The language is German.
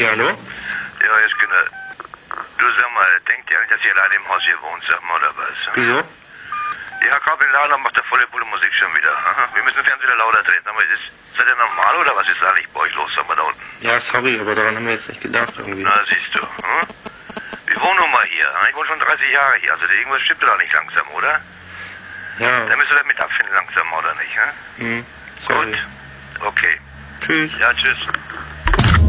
Ja, hallo? Ja, jetzt genau. Du sag mal, denkt ihr eigentlich, dass ihr alleine im Haus hier wohnt, sag mal, oder was? Wieso? Ja, Kapelaner macht da volle Bulle Musik schon wieder. Aha. Wir müssen den Fernseher wieder lauter drehen. Sag mal, seid ihr normal oder was ist eigentlich bei euch los, sag mal, da unten? Ja, sorry, aber daran haben wir jetzt nicht gedacht irgendwie. Na, siehst du. Hm? Wir wohnen nun mal hier. Ich wohne schon 30 Jahre hier. Also irgendwas stimmt da nicht langsam, oder? Ja. Da müsst ihr damit abfinden langsam, oder nicht? Hm? Sorry. Gut. Okay. Tschüss. Ja, tschüss.